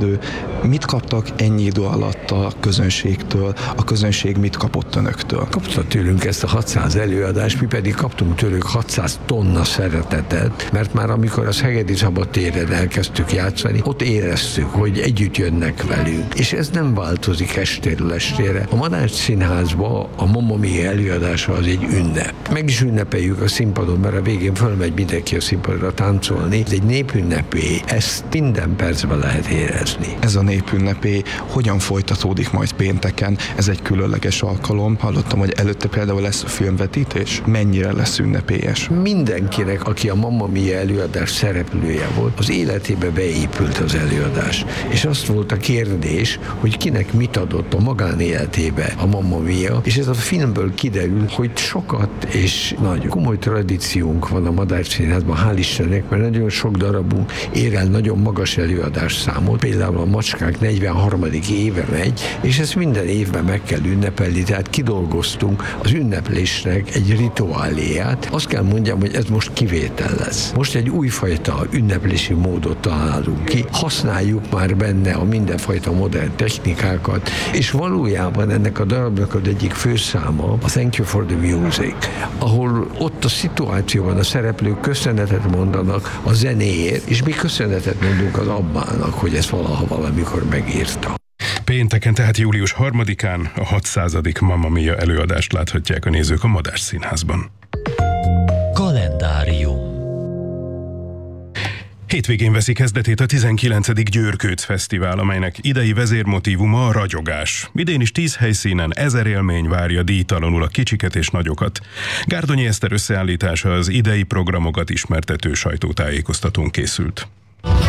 idő. Mit kaptak ennyi idő alatt a közönségtől? A közönség mit kapott önöktől? Kapta tőlünk ezt a 600 előadást, mi pedig kaptunk tőlük 600 tonna szeretetet, mert már amikor a Szegedi Szabadtéren elkezdtük játszani, ott éreztük, hogy együtt jönnek velünk. És ez nem változik estéről estére. A Madách Színházban a Mamma Mia előadása az egy ünnep. Meg is ünnepeljük a színpadon, mert a végén fölmegy mindenki a színpadra táncolni. Ez egy népünnepé, ezt minden percben lehet érezni. Ez a népünnepé hogyan folytatódik majd pénteken? Ez egy különleges alkalom. Hallottam, hogy előtte például lesz filmvetítés. Mennyire lesz ünnepélyes? Mindenkinek, aki a Mamma Mia előadás szereplője volt, az életébe beépült az előadás. És azt volt a kérdés, hogy kinek mit adott a magánéletébe a Mamma Mia, és ez a filmből kiderül, hogy sokat és nagy komoly tradíciónk van a Madách Színházban, hál' Istennek, mert nagyon sok darabunk ér el nagyon magas előadás számot, például a Macskák 43. éve megy, és ezt minden évben meg kell ünnepelni, tehát kidolgoztunk az ünneplésnek egy rituáléját. Azt kell mondjam, hogy ez most kivétel lesz. Most egy újfajta ünneplési módot találunk ki, használjuk már benne a mindenfajta modern technikákat, és valójában ennek a darabnak az egyik főszáma a Thank You for the Music, ahol ott a szituációban a szereplők köszönetet mondanak a zenéért, és mi köszönetet mondunk az Abbának, hogy ezt valaha valamikor megírta. Pénteken, tehát július 3-án a 600. Mamma Mia előadást láthatják a nézők a Madách Színházban. Kalendárium. Hétvégén veszi kezdetét a 19. Győrkőc Fesztivál, amelynek idei vezérmotívuma a ragyogás. Idén is 10 helyszínen 1000 élmény várja díjtalanul a kicsiket és nagyokat. Gárdonyi Eszter összeállítása az idei programokat ismertető sajtótájékoztatón készült.